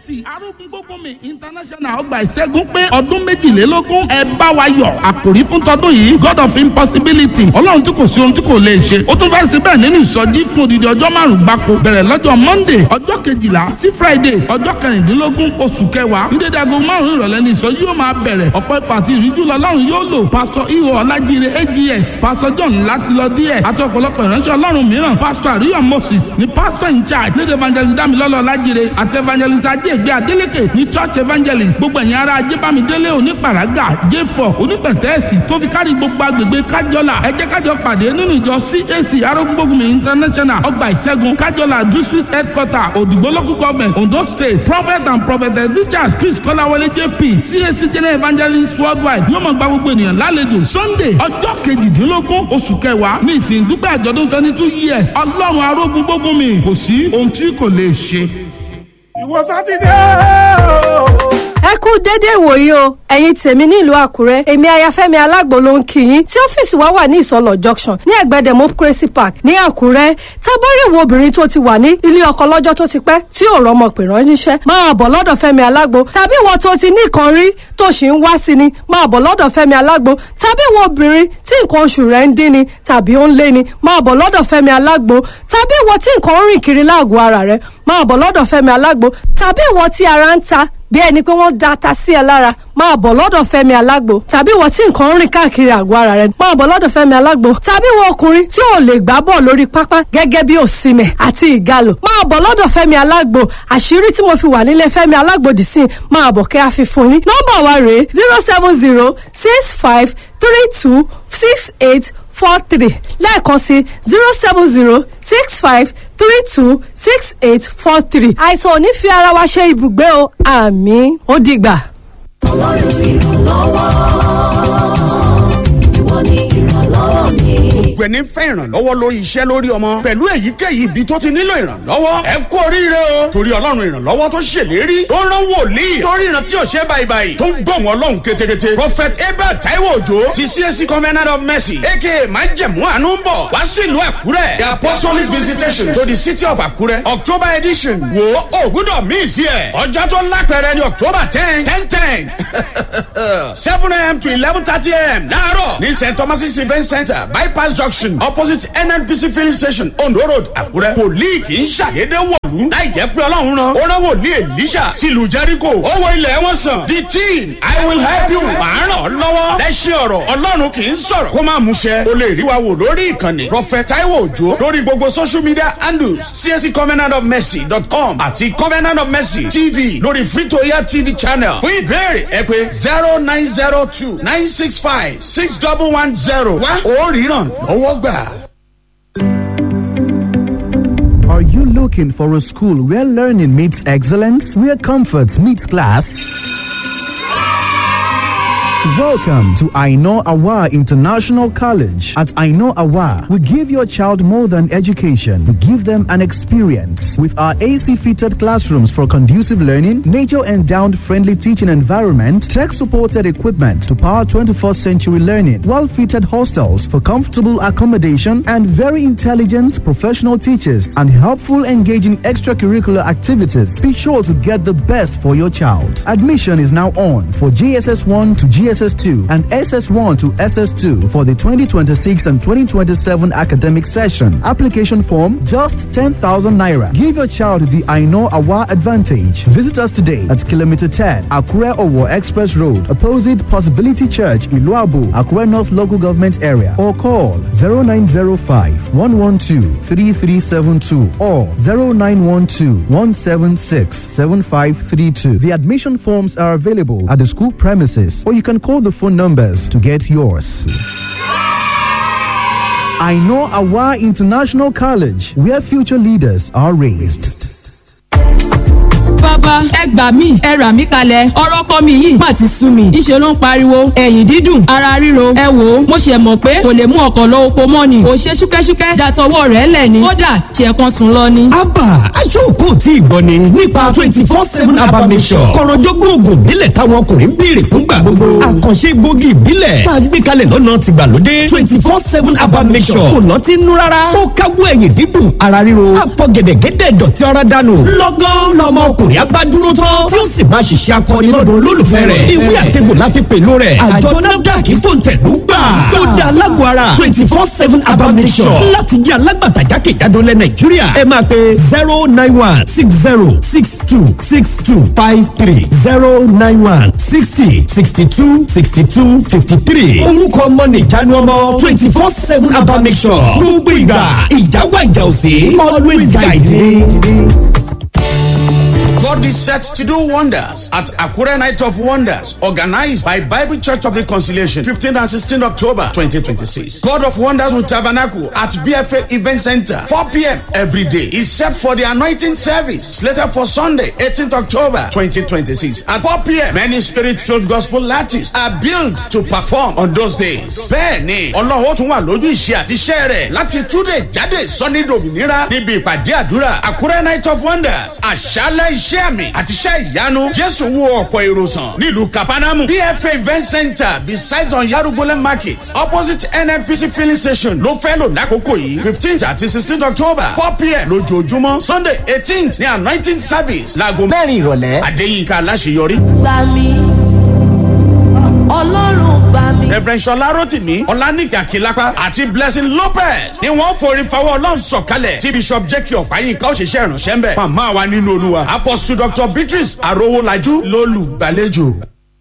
CAC Arógúngbógunmi International ọgbà ìṣẹ́gun pé ọdún 22 ẹ bá wa yọ̀ àkòrí fún tọdún yìí God of Impossibility ọlọ́run tí kò sí ohun tí kò lè ṣe ó tún fẹ́ síbẹ̀ nínú ìsọjí fún odidi ọjọ́ 5 gbáko bẹ̀rẹ̀ lọ́jọ́ Monday ọjọ́ 12 sí Friday ọjọ́ 15 oṣù kẹwàá ní dédé aago 5 ìrọ̀lẹ́ ní ìsọjí yóò máa bẹ̀rẹ̀ ọ̀pọ̀ ipò àti ìríjú lọ́lọ́run yóò lò Pastor Iho Ọlájíire AGS Pastor John Látilọ́díẹ̀ àti ọ̀pọ̀lọpọ̀ ìránṣẹ́ ọlọ́run mìíràn Pastor Àríyọ̀ Moses ní Pastor in charge ní evangelist Dámilọ́lá Ọlájíire àti evangelist Ajégbé Adélékè ní church evangelist gbogbo ẹ̀yin ará Ajébámidélé Onípàrágà J4 Onípẹ̀tẹ́ẹ̀sì tó fi kárí gbogbo agbègbè Kájọlà ẹ jẹ́ kájọ pàdé nínú ìjọ CAC Arógúngbógunmi International ọgbà ìṣẹ́gun Kájọlà district headquarter Òdìgbò local government Ondo state prophet and prophetess Richard Chris Kọ́láwọlé JP CAC general evangelist worldwide yóò máa gba gbogbo ènìyàn lálejò Sunday ọjọ́ 18 oṣù kẹwàá ní ìsìn dúpẹ́ àjọ̀dún 22 years Ọlọ́run Arógúngbógunmi kò sí ohun tí kò lè ṣe. Ìwọ Sátidé. Ẹ kú dédé ìwòyí o ẹ̀yin tèmi nílùú Àkúrẹ́ èmi Ayáfẹ́mi Alágbo ló ń kí yín tí ọ́fíìsì wa wà ní Ìsọlọ̀ junction ní ẹ̀gbẹ́ Democracy Park ní Àkúrẹ́ tábọ́rì wo obìnrin tó ti wà ní ilé ọkọ lọ́jọ́ tó ti pẹ́ tí ò rọ́mọ pè ránṣẹ́ máa bọ̀ lọ́dọ̀ Fẹ́mi Alágbo tàbí ìwọ tó ti ní nǹkan rí tó sì ń wá sí ni máa bọ̀ lọ́dọ̀ Fẹ́mi Alágbo tàbí ìwọ obìnrin tí nǹkan oṣù rẹ̀ ń dín ni tàbí ó ń lé ni máa bọ̀ lọ́dọ̀ Fẹ́mi Alágbo tàbí ìwọ tí nǹkan ń rìn kiri láàgọ̀ ara rẹ̀ máa bọ̀ lọ́dọ̀ Fẹ́mi Alágbo tàbí ìwọ tí ara ń ta bí ẹni pé wọ́n da ata sí ẹ lára máa bọ̀ lọ́dọ̀ Fẹ́mi Alágbo tàbí ìwọ tí nǹkan ń rìn káàkiri àgọ́ ara rẹ máa bọ̀ lọ́dọ̀ Fẹ́mi Alágbo tàbí ìwọ ọkùnrin tí ò lè gbá bọ̀ lórí pápá gẹ́gẹ́ bí Òsìmẹ̀ àti Ìgalò máa bọ̀ lọ́dọ̀ Fẹ́mi Alágbo àṣírí tí mo fi wà nílé Fẹ́mi Alágbo dì sí máa bọ̀ kí a fi fún yín nọ́mbà wa rèé 07065326843 lẹ́ẹ̀kan sí 07065326843 àìsàn ò ní fi ara wa ṣe ibùgbé o àmín ó dìgbà. Ọlọ́run ìrànlọ́wọ́ ìwọ ni ìrànlọ́wọ́ mi. Gbogbo ẹni fẹ́ ìrànlọ́wọ́ lórí iṣẹ́ lórí ọmọ pẹ̀lú èyíkéyìí ibi tó ti nílò ìrànlọ́wọ́ ẹ kú oríire o torí Ọlọ́run ìrànlọ́wọ́ tó ṣèlérí tó rán wòlíì tó ríran tí ò ṣe báyìí tó ń gbọ̀n Ọlọ́run kétékété Prophet Abel Taiwo Òjó ti CAC Covenant of Mercy aka májẹ̀mú àánú ń bọ̀ wá sílùú Àkúrẹ́ the apostolic visitation to the city of Àkúrẹ́ October edition wo ògúdọ̀ míì sí ẹ̀ ọjọ́ tó lápẹ̀rẹ̀ ní October 10 7 a.m. to 11:30 a.m. láàárọ̀ ní St. Thomas's Event Center bypass junction opposite NNPC filling station Ondo Road Àkúrẹ́ wòlíì kì í ṣàdédé wọ̀lú láì jẹ́ pé Ọlọ́run rán ó rán wòlíì Èlíṣà sílùú Jẹ́ríkò owó ilẹ̀ wọn sàn the team I will help you màá ràn ọ́ lọ́wọ́ lẹ́sìn ọ̀rọ̀ Ọlọ́run kì í sọ̀rọ̀ kó má múṣẹ o lè rí wa wò lórí ìkànnì Prophet Taiwo Òjó lórí gbogbo social media handles CACCovenantofmercy.com àti Covenant of Mercy TV lórí Free-to-Air TV channel fún ìbéèrè ẹ pè 0902-965-6110 wá ó ríran lọ́wọ́ gbà. Are you looking for a school where learning meets excellence, where comfort meets class? Welcome to Aino Awa International College. At Aino Awa, we give your child more than education. We give them an experience. With our AC-fitted classrooms for conducive learning, nature-endowed friendly teaching environment, tech-supported equipment to power 21st century learning, well-fitted hostels for comfortable accommodation, and very intelligent professional teachers and helpful engaging extracurricular activities. Be sure to get the best for your child. Admission is now on for JSS 1 to GSS 2 and SS1 to SS2 for the 2026 and 2027 academic session. Application form just 10,000 naira. Give your child the Aino Awa advantage. Visit us today at kilometer 10 Akure Owo Express Road, opposite Possibility Church, Iluabu, Akure North Local Government Area, or call 0905 112 3372 or 0912 176 7532. The admission forms are available at the school premises, or you can call the phone numbers to get yours. Aino Awa International College, where future leaders are raised. bàbá ẹ gbà mí ẹ rà mí kalẹ̀ ọ̀rọ̀ kọ́ mi yìí má ti sú mi ìṣe ló ń pariwo ẹ̀yìn dídùn ara ríro ẹ wò ó mo ṣe mọ̀ pé kò lè mú ọkọ̀ lọ oko mọ́ ni ò ṣe ṣúkẹ́ṣúkẹ́ dàtọwọ́ rẹ̀ lẹ̀ ni kódà ṣe kan sùn lọ ni. abba aṣọ́kò tí ìgbọ́ ni nípa 24/7 abba mission kọ̀rọ̀jọ́gbọ́n oògùn ìbílẹ̀ táwọn ọkùnrin ń béèrè fúngbà gbogbo àkànṣe egbògi ìbílẹ̀ tá a gbé kalẹ̀ lọ́nà tìgbàlódé 24/7 abba mission kò lọ́tí nú rárá ó káwọ́ ẹ̀yìn dídùn ara ríro àfọ̀gẹ̀dẹ̀gẹ̀dẹ̀ dọ̀tí ara dànù lọ́gán lọ́mọ ọkùnrin abá dúró tán tí ó sì máa ṣiṣẹ́ akọni lọ́dọ̀ olólùfẹ́ rẹ̀. ìwé àtẹ̀gbò la fi pèlò rẹ̀. àjọ NAFDAC fòǹtẹ̀lú gbà. ó dá alágbó ara 24/7 Abamnation láti jẹ́ alágbàtà jákèjádò lẹ̀ Nàìjíríà. ẹ máa pe 09160626253 09160626253. orúkọ ọmọ nìjánu ọmọ 24/7 Abamnation. gbogbo ìgbà ìjáwá ìjà òsè always guide me. God is set to do wonders at Akure Night of Wonders, organized by Bible Church of Reconciliation, 15th and 16th October 2026. God of Wonders will tabernacle at BFA Event Center, 4 p.m. every day, except for the anointing service, slated for Sunday, 18th October 2026. At 4 p.m., many spirit-filled gospel artists are billed to perform on those days. Bẹ́ẹ̀ni, Ọlọ́run tún wà lójú iṣẹ́ àti iṣẹ́ rẹ̀ láti túnde jáde sọ́ni dòmìnira níbi ìpàdé àdúrà Akure Night of Wonders. Àṣálẹ́ iṣẹ́ àmì àti iṣẹ́ ìyanu Jésù wo ọ̀pọ̀ èrò sàn nílùú Kapanamu. BFA Event Center besides on Yarugbole Market opposite NNPC filling station ló fẹ́ lò lákòókò yìí 15th àti 16th October 4 p.m. lójoojúmọ́. Sunday 18th ní anointing service láago 4 ìrọ̀lẹ́. Adéyínká aláṣeyọrí. Gbà mí, Ọlọ́run gbà mí. Reverend Ṣọlá Rótìmí, Ọláníkà Akílápá àti Blessing Lopez ni wọ́n forí fọwọ́ Ọlọ́run sọ̀kalẹ̀ tí Bishop Jẹ́kì Ọ̀páyínká òṣìṣẹ́ ìrànṣẹ́ ń bẹ̀. Màmá wa nínú Olúwa Apostle Dr. Beatrice Arówólájú lólùgbàlejò.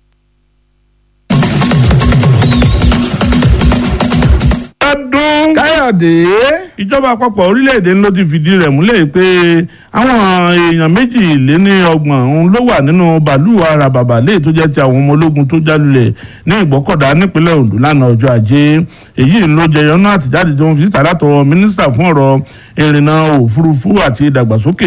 Káyọ̀dé. Ìjọba àpapọ̀ orílẹ̀-èdè ló ti fìdí rẹ̀ múlẹ̀ pé àwọn èèyàn 22 ló wà nínú bàálù àràbàbà léè tó jẹ́ ti àwọn ọmọ ológun tó jálulẹ̀ ní Ìgbọ́kọ̀dá nípínlẹ̀ Oǹdó lánàá ọjọ́ Ajé. Èyí ló jẹyọ náà àtìjáde tó ń fi síta látọwọ́ mínísítà fún ọ̀rọ̀ ìrìnnà òfurufú àti ìdàgbàsókè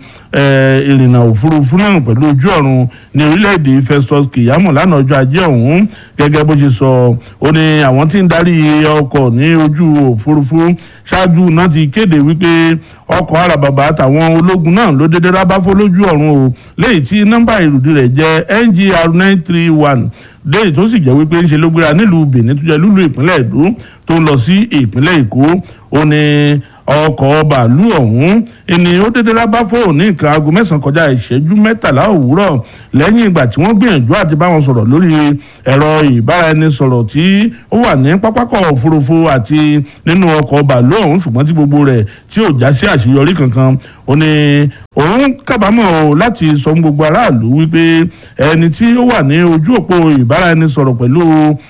ìrìnnà òfurufú náà pẹ̀lú ojú ọ̀run ní orílẹ̀-èdè Festus Keyamo lánàá ọjọ́ Ajé ọ̀hún. Gẹ́gẹ́ bó ṣe sọ, ó ní àwọn tí ń darí ọkọ̀ ní ojú òfurufú ṣáájú náà ti kéde wípé ọkọ̀ àràbàbà àtàwọn ológun náà ló dédé rábáfó lójú ọ̀run o, léyìí tí nọ́mbà ìrùdí rẹ̀ jẹ́ NGR 931 léyìí tó sì jẹ́ wípé ń ṣe ló gbéra nílùú Benin tó jẹ́ lúlú ìpínlẹ̀ Èdó tó ń lọ sí ìpínlẹ̀ Èkó. Ó ní ọkọ̀ bàálù ọ̀hún ẹni ó dédé rábáfó ní nǹkan aago 9 kọjá ìṣẹ́jú 13 òwúrọ̀ lẹ́yìn ìgbà tí wọ́n gbìyànjú àti bá wọn sọ̀rọ̀ lórí ẹ̀rọ ìbáraẹnisọ̀rọ̀ tí ó wà ní pápákọ̀ òfurufú àti nínú ọkọ̀ bàálù ọ̀hún, ṣùgbọ́n tí gbogbo rẹ̀ tí ò já sí àṣeyọrí kankan. Ó ní òun kábàámọ̀ láti sọ fún gbogbo aráàlú wípé ẹni tí ó wà ní ojú òpó ìbáraẹnisọ̀rọ̀ pẹ̀lú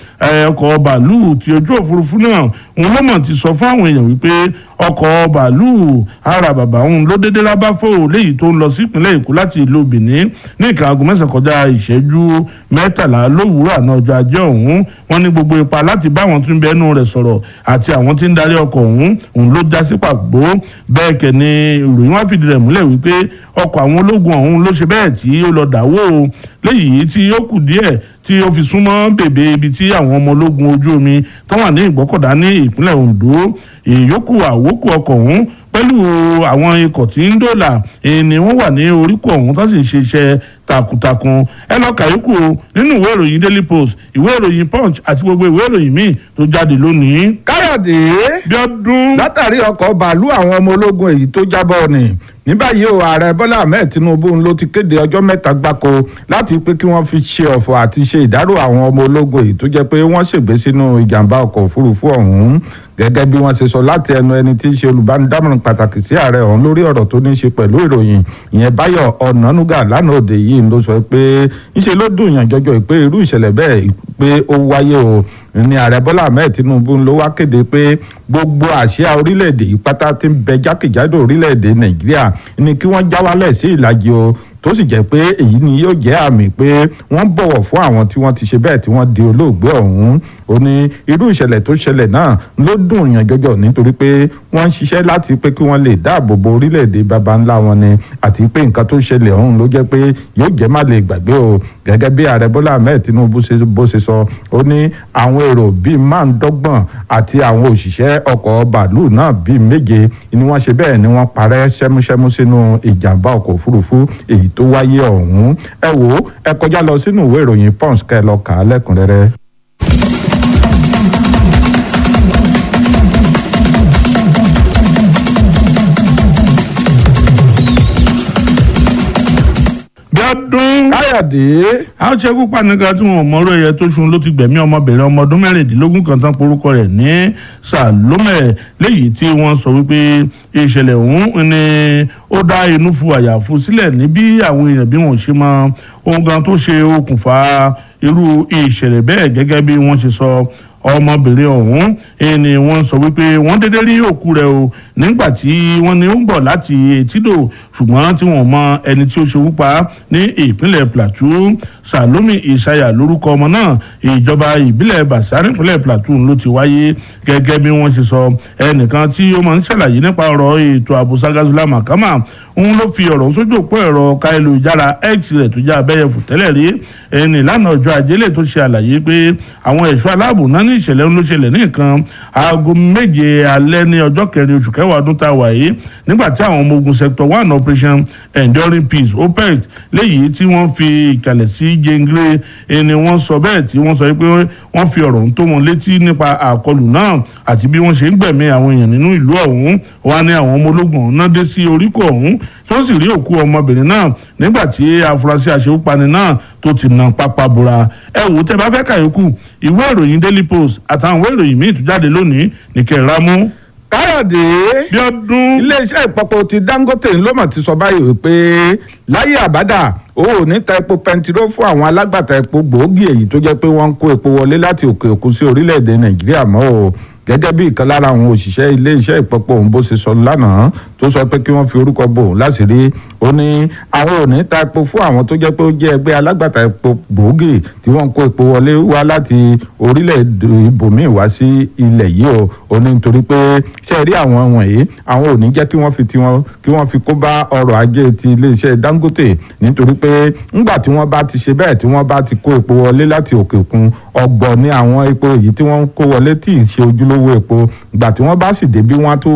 ọkọ̀ bàálù ti ojú òfurufú náà òun ló mọ̀ ti sọ fún àwọn èèyàn wípé ọkọ̀ bàálù àràbàbà òun ló dédé lábáfò léyìí tó ń lọ sí ìpínlẹ̀ Èkó láti ìlú Benin ní nǹkan aago 9 kọjá ìṣẹ́jú 13 lówùúrọ̀ àná ọjọ́ Ajé ọ̀hún. Wọ́n ní gbogbo ipa láti bá àwọn tí ń bẹnu rẹ̀ sọ̀rọ̀ àti àwọn tí ń darí ọkọ̀ òun ló já sí pàgbó. Bẹ́ẹ̀ kẹ́ ni ìròyìn wá fìdí rẹ̀ múlẹ̀ wípé ọkọ̀ àwọn ológun ọ̀hún ló ṣe bẹ́ẹ̀ tí ó lọ dàwó léyìí tí ó kù díẹ̀ tí ó fi súnmọ́ bèbè ibi tí àwọn ọmọ ológun ojú omi tó wà ní Ìgbọ́kọ̀dá ní ìpínlẹ̀ Oǹdó. ìyókù àwókù ọkọ̀ ọ̀hún pẹ̀lú àwọn ikọ̀ tí ń dòlà ni wọ́n wà ní oríkọ̀ ọ̀hún tó sì ń ṣiṣẹ́ takuntakun. Ẹ lọ kàyókù nínú ìwé ìròyìn Daily Post, ìwé ìròyìn Punch àti gbogbo ìwé ìròyìn míì tó jáde lónìí. Káyọ̀dé Bíọ́dún. látàrí ọkọ̀ bàálù àwọn ọmọ ológun èyí tó jábọ́ ni ní báyìí o ààrẹ Bọ́lá Ahmed Tinubu ló ti kéde ọjọ́ 3 gbáko láti pé kí wọ́n fi ṣe ọ̀fọ̀ àti ṣe ìdárò àwọn ọmọ ológun èyí tó jẹ́ pé wọ́n ṣègbé sínú ìjàmbá ọkọ̀ òfurufú ọ̀hún. Gẹ́gẹ́ bí wọ́n ṣe sọ láti ẹnu ẹni tí í ṣe olùbánidámọ̀ràn pàtàkì sí ààrẹ ọ̀hún lórí ọ̀rọ̀ tó ní í ṣe pẹ̀lú ìròyìn ìyẹn Báyọ̀ Ọ̀nànúgà lánàá òde yìí ló sọ pé ńṣe ló dùn yàn jọjọ pé irú ìṣẹ̀lẹ̀ bẹ́ẹ̀ pé ó wáyé o ní ààrẹ Bọ́lá Ahmed Tinubu ló wá kéde pé gbogbo àsíá orílẹ̀-èdè yìí pátá tí ń bẹ jákèjádò orílẹ̀-èdè Nàìjíríà ni kí wọ́n já wálẹ̀ sí ìlàjì o tó sì jẹ́ pé èyí ni yóò jẹ́ àmì pé wọ́n bọ̀wọ̀ fún àwọn tí wọ́n ti ṣe bẹ́ẹ̀ tí wọ́n di olóògbé ọ̀hún. Ó ní irú ìṣẹ̀lẹ̀ tó ṣẹlẹ̀ náà ló dùn yàn jọjọ nítorí pé wọ́n ń ṣiṣẹ́ láti pé kí wọ́n lè dáàbò bo orílẹ̀-èdè baba ńlá wọn ni àti pé nǹkan tó ṣẹlẹ̀ ọ̀hún ló jẹ́ pé yóò jẹ́ má lè gbàgbé o. Gẹ́gẹ́ bí ààrẹ Bọ́lá Ahmed Tinubu bó ṣe sọ, ó ní àwọn èrò bíi 25 àti àwọn òṣìṣẹ́ ọkọ̀ bàálù náà bíi 7 ni wọ́n ṣe bẹ́ẹ̀ ni wọ́n parẹ́ ṣẹ́múṣẹ́mú sínú ìjàmbá ọkọ̀ òfurufú èyí tó wáyé ọ̀hún. Ẹ wò ó, ẹ kọjá lọ sínú ìwé ìròyìn Punch kẹ́ lọ kà á lẹ́kùnrẹ́rẹ́. ọdún. káyọ̀dé. a ó ṣekú pàníkà tí wọn ò mọ̀rọ̀ ẹ̀yẹ tó ṣun ló ti gbẹ̀mí ọmọbìnrin ọmọ ọdún mẹ́rìndínlógún kan tán porúkọ rẹ̀ ní Salome léyìí tí wọ́n sọ wípé ìṣẹ̀lẹ̀ ọ̀hún ni ó dá inú fu àyàfu sílẹ̀ ní bí àwọn èèyàn bí wọ́n ṣe mọ ohun gan tó ṣe okùnfà irú ìṣẹ̀lẹ̀ bẹ́ẹ̀ gẹ́gẹ́ bí wọ́n ṣe sọ ọmọbìnrin ọ̀hún ni wọ́n sọ wípé wọ́n dédé rí òkú rẹ̀ o nígbà tí wọ́n ní ó ń bọ̀ láti etídò ṣùgbọ́n tí wọ́n mọ ẹni tí ó ṣekú pa ní ìpínlẹ̀ Plateau. Salome Isaya lórúkọ ọmọ náà ìjọba ìbílẹ̀ Basa nípínlẹ̀ Plateau ló ti wáyé gẹ́gẹ́ bí wọ́n ṣe sọ ẹnìkan tí ó máa ń ṣàlàyé nípa ọ̀rọ̀ ètò ààbò Sagazula Makama òun ló fi ọ̀rọ̀ sójú òpó ẹ̀rọ káyélujára X rẹ̀ tó jẹ́ abẹ́yẹfò tẹ́lẹ̀ rí ẹni lánàá ọjọ́ ajé tó ṣe àlàyé pé àwọn ẹ̀ṣọ́ aláàbò náà ní ìṣẹ̀lẹ̀ ló ṣẹlẹ̀ ní nǹkan aago 7 alẹ́ ní ọjọ́ 4 oṣù kẹwàá ọdún tá a wà yìí nígbà tí àwọn ọmọ ogun sector 1 operation enduring peace OPEC léyìí tí wọ́n fi ìkàlẹ̀ sí jengre ẹni wọ́n sọ bẹ́ẹ̀ tí wọ́n sọ pé wọ́n fi ọ̀rọ̀ tó wọn létí nípa àkọlù náà àti bí wọ́n ṣe ń gbẹ̀mí àwọn èèyàn nínú ìlú ọ̀hún wọ́n ní àwọn ọmọ ológun náà dé sí oríkọ̀ ọ̀hún tí wọ́n sì rí òkú ọmọbìnrin náà nígbà tí afurasí aṣekúpani náà tó ti nà pápá bora. ẹ wò tẹ́ bá fẹ́ kàyókù ìwé ìròyìn Daily Post àtàwọn ìwé ìròyìn míì tó jáde lónìí ní kẹrìnlá mú. káyọ̀dé. bí ọdún. iléeṣẹ́ ìpapò ti Dangote ló mọ̀ ti sọ báyìí pé láyé àbádà ó ò ní ta epo pẹntiró fún àwọn alágbàtà epo gbòógì èyí tó jẹ́ pé wọ́n ń kó epo wọlé láti òkè òkun sí orílẹ̀-èdè Nàìjíríà mọ́ o gẹ́gẹ́ bí ìkan lára àwọn òṣìṣẹ́ iléeṣẹ́ ìpapò òun bó ṣe sọ lánàá tó sọ pé kí wọ́n fi orúkọ bò òun láṣìírí ó ní àwọn ò ní ta epo fún àwọn tó jẹ́ pé ó jẹ́ ẹgbẹ́ alágbàtà epo gbòógì tí wọ́n ń kó epo wọlé wá láti orílẹ̀-èdè ibòmíì wá sí ilẹ̀ yìí o ó ní nítorí pé ṣe rí àwọn wọ̀nyí àwọn ò ní jẹ́ kí wọ́n fi kó bá ọrọ̀ ajé ti iléeṣẹ́ Dangote nítorí pé ńgbà tí wọ́n bá ti ṣe bẹ́ẹ̀ tí wọ́n bá ti kó epo wọlé láti òkè òkun ọ̀gbọ̀n ní àwọn epo èyí tí wọ́n ń kó wọlé tí ì ṣe ojúlówó epo ìgbà tí wọ́n bá sì débi wọ́n á tún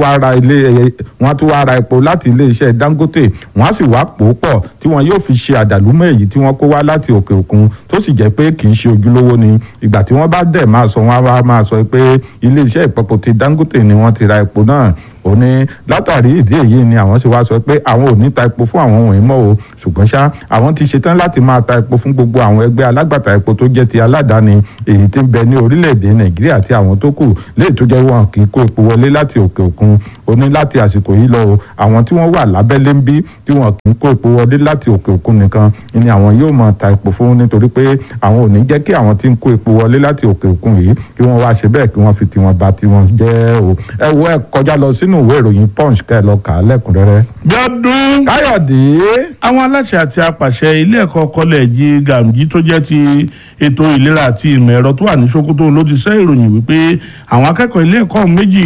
wá ra epo láti iléeṣẹ́ Dangote wọ́n á sì wá pò ó pọ̀ tí wọ́n yóò fi ṣe àdàlúmọ̀ èyí tí wọ́n kó wá láti òkè òkun tó sì jẹ́ pé kì í ṣe ojúlówó ni ìgbà tí wọ́n bá dẹ̀ máa sọ wọ́n á máa sọ pé iléeṣẹ́ ìpapò ti Dangote ni wọ́n ti ra epo náà ó ní látàrí ìdí èyí ni àwọn sì wá sọ pé àwọn ò ní ta epo fún àwọn wọ̀nyí mọ́ o ṣùgbọ́n ṣá àwọn ti ṣetán láti máa ta epo fún gbogbo àwọn ẹgbẹ́ alágbàtà epo tó jẹ́ ti aládàáni èyí tí ń bẹ ní orílẹ̀-èdè Nàìjíríà àti àwọn tó kù léè tó jẹ́ wọn kì í kó epo wọlé láti òkè òkun ó ní láti àsìkò yìí lọ o àwọn tí wọ́n wà lábẹ́lé ń bí tí wọn kì í kó epo wọlé láti òkè òkun nìkan ni àwọn yóò máa ta epo fún nítorí pé àwọn ò ní jẹ́ kí àwọn tí ń kó epo wọlé láti òkè òkun yìí kí wọ́n wá ṣe bẹ́ẹ̀ kí wọ́n fi tiwọn bà tiwọn jẹ́ o ẹ wo ẹ kọjá lọ sínú ìwé ìròyìn Punch kẹ́ ẹ lọ kà á lẹ́kùnrẹ́rẹ́. Bíọ́dún. Káyọ̀dé. àwọn aláṣẹ àti apàṣẹ ilé ẹ̀kọ́ kọ́lẹ́ẹ̀jì Gamji tó jẹ́ ti ètò ìlera àti ìmọ̀ ẹ̀rọ tó wà ní Sokoto ló ti sẹ́ ìròyìn wípé àwọn akẹ́kọ̀ọ́ ilé ẹ̀kọ́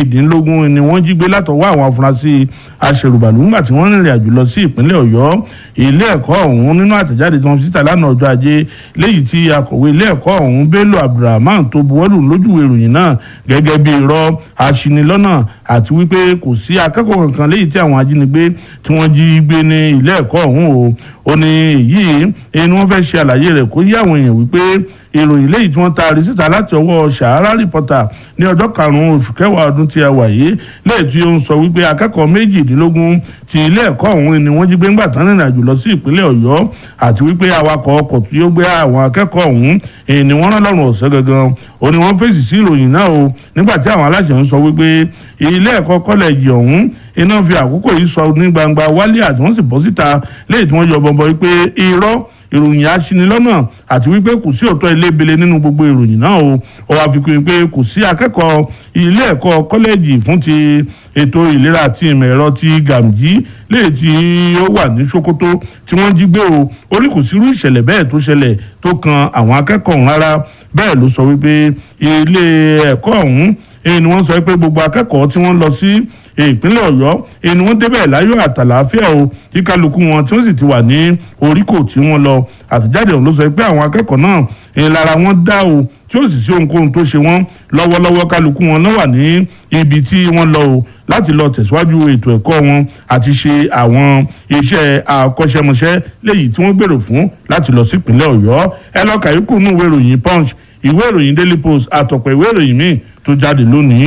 18 ni wọ́n jí gbé látọwọ́ àwọn afurasí aṣèrùbàlù nígbà tí wọ́n rìnrìn àjò lọ sí ìpínlẹ̀ Ọ̀yọ́. ilé ẹ̀kọ́ ọ̀hún nínú àtẹ̀jáde tí wọ́n fi síta lánàá ọjọ́ ajé léyìí tí akọ̀wé ilé ẹ̀kọ́ ọ̀hún Bello Abdulrahman tó buwọ́lù lójúwèé ìròyìn náà gẹ́gẹ́ bí irọ́ aṣinilọ́nà àti wípé kò sí akẹ́kọ̀ọ́ kankan léyìí tí àwọn ajínigbé tí wọ́n jí gbé ní ilé ẹ̀kọ́ ọ̀hún ó ní èyí ni wọ́n fẹ́ ṣe àlàyé rẹ̀ kó yé àwọn èèyàn wípé ìròyìn léyìí tí wọ́n taari síta láti ọwọ́ Sahara Reporter ní ọjọ́ 5 oṣù kẹwàá ọdún tí a wà yìí léyìí tí ó ń sọ wípé akẹ́kọ̀ọ́ 18 ti ilé ẹ̀kọ́ ọ̀hún ni wọ́n jí gbé ńgbà tán rìnrìn àjò lọ sí ìpínlẹ̀ Ọ̀yọ́ àti wípé awakọ̀ ọkọ̀ tí ó gbé àwọn akẹ́kọ̀ọ́ ọ̀hún ni wọ́n rán lọ́rùn ọ̀sẹ̀ gangan ó ní wọ́n fèsì sí ìròyìn náà o nígbà tí àwọn aláṣẹ ń sọ wípé ilé ẹ̀kọ́ kọ́lẹ́ẹ̀jì ọ̀hún iná fi àkókò yìí sọ ní gbangba wálé àti wọ́n sì bọ́ síta léyìí tí wọ́n yọ bọ̀bọ̀ wípé irọ́ ìròyìn aṣinilọ́nà àti wípé kò sí òótọ́ ilébele nínú gbogbo ìròyìn náà o ó wá fi kún un pé kò sí akẹ́kọ̀ọ́ ilé ẹ̀kọ́ kọ́lẹ́ẹ̀jì fún ti ètò ìlera àti ìmọ̀ ẹ̀rọ ti Gamji léyìí tí ó wà ní Sokoto tí wọ́n jí gbé o ó ní kò sírú ìṣẹ̀lẹ̀ bẹ́ẹ̀ tó ṣẹlẹ̀ tó kan àwọn akẹ́kọ̀ọ́ ọ̀hún rárá bẹ́ẹ̀ ló sọ wípé ilé ẹ̀kọ́ ọ̀hún ni wọ́n sọ pé gbogbo akẹ́kọ̀ọ́ tí wọ́n lọ sí ìpínlẹ̀ Ọ̀yọ́ ni wọ́n débẹ̀ láyọ̀ àtàlàáfíà o kí kálukú wọn tí wọ́n sì ti wà ní oríkò tí wọ́n lọ àtẹ̀jáde ọ̀hún ló sọ pé àwọn akẹ́kọ̀ọ́ náà lára wọn dá o tí ó sì sí ohunkóhun tó ṣe wọ́n lọ́wọ́lọ́wọ́ kálukú wọn náà wà ní ibi tí wọ́n lọ o láti lọ tẹ̀síwájú ètò ẹ̀kọ́ wọn àti ṣe àwọn iṣẹ́ àkọ́ṣẹ́mọṣẹ́ léyìí tí wọ́n gbèrò fún láti lọ sí ìpínlẹ̀ Ọ̀yọ́ ẹ lọ kàyókù nínú ìwé ìròyìn Punch ìwé ìròyìn Daily Post àtọ̀pọ̀ ìwé ìròyìn míì tó jáde lónìí.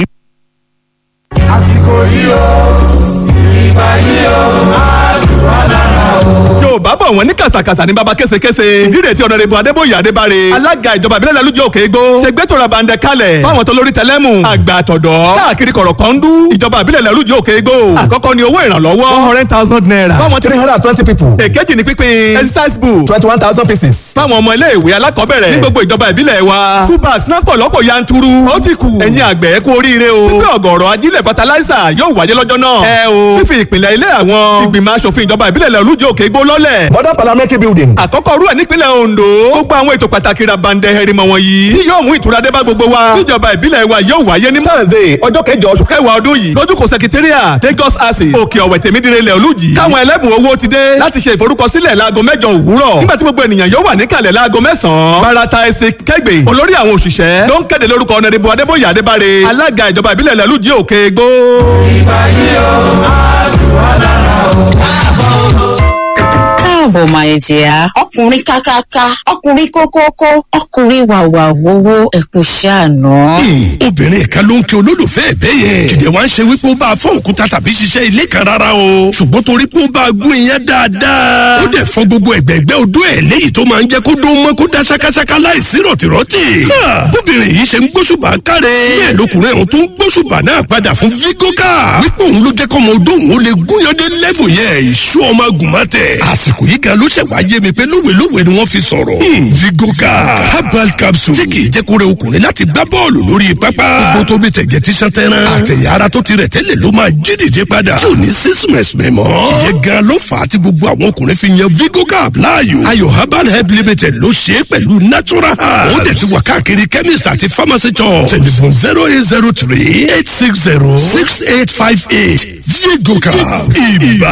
àsìkò yìí ó ìgbà yìí ó máa lù wá lára o. Yorùbá bọ̀ wọ́n ní kàsàkàsà ní baba késekése. ìdílé tí ọ̀nàrẹ́bù Adébóyè Adébáre alága ìjọba ìbílẹ̀ Lálùjọ Òkè Igbó ṣe gbẹ́tò rabandẹ kalẹ̀ fáwọn tó lórí tẹlẹ́mù àgbà àtọ̀dọ́ káàkiri kọ̀rọ̀kọ́ndú ìjọba ìbílẹ̀ Lálùjọ Òkè Igbó. àkọ́kọ́ ni owó ìrànlọ́wọ́ 100,000 naira fáwọn 320 people. èkejì ni pínpín exercise book 21,000 pieces fáwọn ọmọ ilé ìwé alákọ̀ọ́bẹ̀rẹ̀ ní gbogbo ìjọba ìbílẹ̀ wa. school bags náà pọ̀ lọ́pọ̀ yanturu. ó ti kù ẹ̀yin àgbẹ̀ kú oríire o. pípẹ́ ọ̀gọ̀rọ̀ ajílẹ̀ fertilizer yóò wáyé lọ́jọ́ náà. ẹ o fífi ìpìlẹ̀ ilé àwọn ìgbìmọ̀ asòfin ìjọba ìbílẹ̀ Lálùjọ Òkè Igbó lọ́lẹ̀. modern parliamentary building. àkọ́kọ́ rú ẹ̀ nípínlẹ̀ Ondo. gbogbo àwọn ètò pàtàkì rabandẹ hẹrìmọ̀ wọ̀nyí tí yóò mú ìtura dé bá gbogbo wa. níjọba ìbílẹ̀ wa yóò wáyé ní Thursday ọjọ́ kẹjọ oṣù kẹwàá ọdún yìí lójúkò secretariat Lagos Access Òkè Ọ̀wẹ̀ Tèmídire ilẹ̀ Olújì. káwọn ẹlẹ́bùn owó ti dé láti ṣe ìforúkọsílẹ̀ láago 8 òwúrọ̀. nígbà tí gbogbo ènìyàn yóò wà níkàlẹ̀ láago 9. barata ẹsẹ̀ kẹgbẹ́ olórí àwọn òṣìṣẹ́ ló ń kéde lórúkọ ọ̀nàdìbò Adébóyè Adébáre alága ìjọba ìbílẹ̀ Lálùjọ Òkè Igbó. ìbàyí o àdùá lára o. káàbọ̀ máa jẹ́ ọkùnrin kákáká ọkùnrin kókókó ọkùnrin wàwà wowó ẹkùn ṣàánú. obìnrin kan ló ń kí olólùfẹ́ ẹ̀ bẹ́ẹ̀ yẹn kìdẹ̀ wá ń ṣe wípé ó bá a fọ́ òkúta tàbí ṣiṣẹ́ ilé kan rárá o ṣùgbọ́n torí pé ó bá a gún iyán dáadáa ó dẹ̀ fọ́ gbogbo ẹ̀gbẹ̀gbẹ́ odó ẹ̀ léyìí tó máa ń jẹ́ kó dún mọ́ kó dá ṣákáṣáká láìsí rọ̀tìrọ̀tì. bóbìnrin yìí ṣe ń gbóṣùbà káre bẹ́ẹ̀ lọkùnrin ọ̀hún tó ń gbóṣùbà náà padà fún Vigoka wípé òun ló jẹ́ kọ́mọ odó òun ó lè gúnyandé lẹ́fù yẹn ìṣú ọmọ agùnmọ́tẹ̀ àsìkò yìí gan ló ṣẹ̀ wá yé mi pé lówelówe ni wọ́n fi sọ̀rọ̀. Vigoka herbal capsule tí kì í jẹ́ kó rẹ ọkùnrin láti gbá bọ́ọ̀lù lórí pápá. gbogbo tó bí tẹ̀gẹ̀ tí sàn tẹ́rán. àtẹ̀yà ara tó ti rẹ̀ tẹ́lẹ̀ ló máa jí dìde padà. tí ò ní sísúnmẹ̀sì mẹ́mọ́. ìyẹn gan ló fà á tí gbogbo àwọn ọkùnrin fi yan Vigoka láàyò. Ayọ̀ herbal help limited ló ṣe é pẹ̀lú natural herbs. ó dẹ̀ ti wà káàkiri chemist àti pharmacy shop. telephone 0803 860 6858. Vigoka ibà